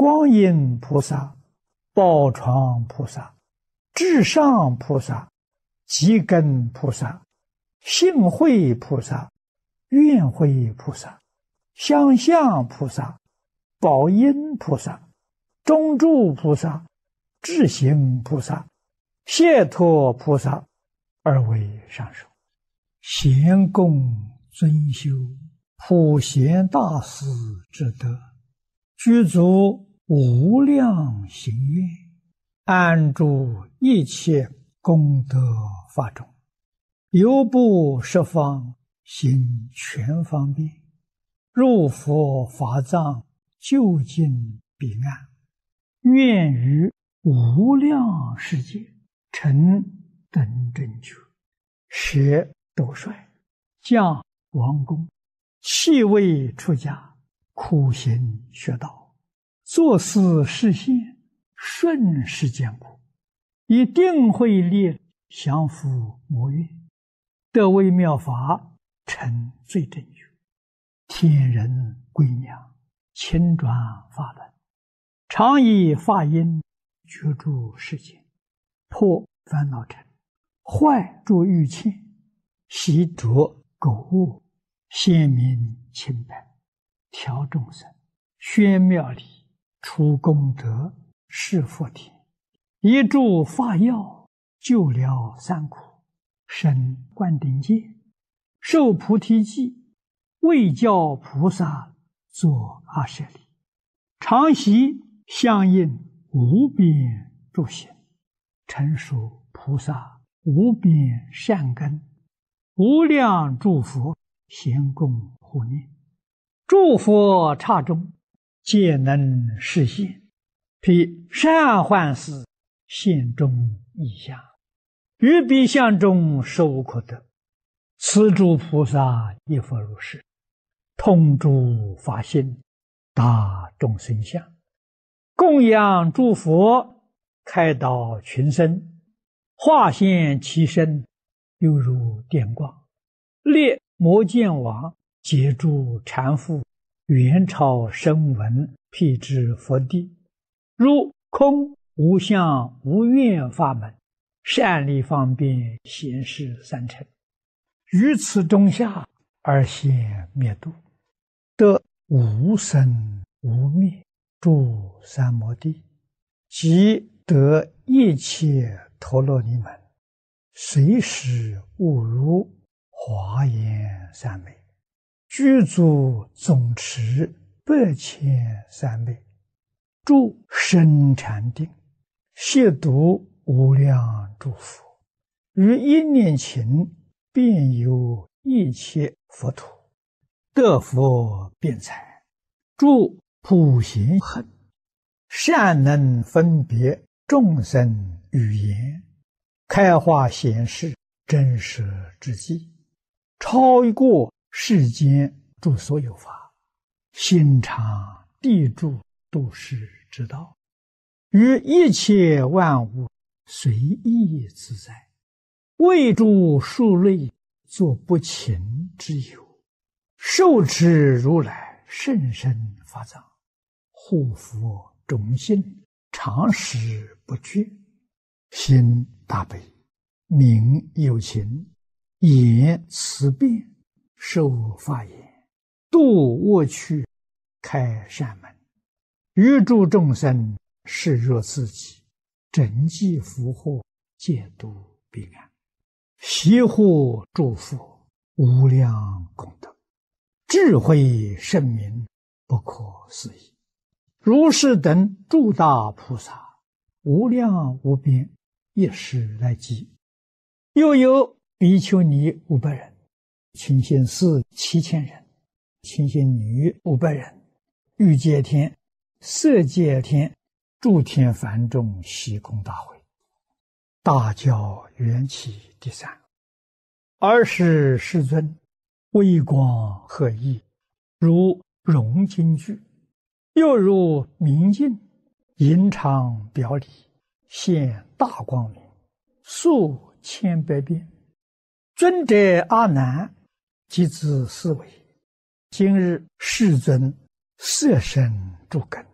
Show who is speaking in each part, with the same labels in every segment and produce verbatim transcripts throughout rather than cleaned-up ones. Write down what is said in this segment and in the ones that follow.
Speaker 1: 观音菩萨、宝幢菩萨、至上菩萨、积根菩萨、信慧菩萨、愿慧菩萨、相向菩萨、宝音菩萨、中住菩萨、智行菩萨、解脱菩萨，而为上首。贤供尊修普贤大士之德，具足无量行愿，安住一切功德法中，犹不十方行全方便，入佛法藏，究竟彼岸，愿于无量世界成等正觉，舍斗率，降王宫，弃位出家，苦行学道，作思示现，顺世间苦，以定慧力降伏魔怨，得为妙法，成最正觉，天人归娘，亲转法轮，常以法音觉诸世间，破烦恼尘，坏诸欲欠，习着垢恶，显明清白，调众生，宣妙理，除功德，示佛田，一助法药，救了三苦，生灌顶戒，受菩提记，为教菩萨作阿舍利，常习相应无边诸行，成熟菩萨无边善根，无量诸佛咸供护念，诸佛刹中皆能示现，披善幻思，现中异相，于彼相中实无可得。此诸菩萨亦复如是，通诸法性，达众生相，供养诸佛，开导群生，化现其身，犹如电光，列摩犍王，解诸缠缚，元超声闻，辟支佛地，如空无相无愿法门，善利方便显示三乘，于此中下而现灭度，得无生无灭诸三摩地，即得一切陀罗尼门，随时悟如华严三昧，具足总持百千三昧，住深禅定，亵渎无量诸佛，于一念情遍游一切佛土，得佛辩才，住普贤行，善能分别众生语言，开化显示真实之际，超过世间诸所有法，心常地住度世之道，于一切万物随意自在，为诸数类作不勤之友，受持如来甚深法藏，护佛种心，常时不绝，心大悲，名有情，言慈辩，受法言，度恶趣，开善门，于诸众生视若自己，整济福祸，戒度彼岸，习护诸佛，无量功德，智慧圣明，不可思议。如是等诸大菩萨，无量无边，一时来集。又有比丘尼五百人，清心寺七千人，清心女五百人，欲界天、色界天、诸天梵众悉空大会，大教缘起第三。尔时世尊微光赫熠，如融金具，又如明镜，银常表里，现大光明，数千百遍。尊者阿难即自思维，今日世尊色身诸根，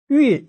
Speaker 1: 越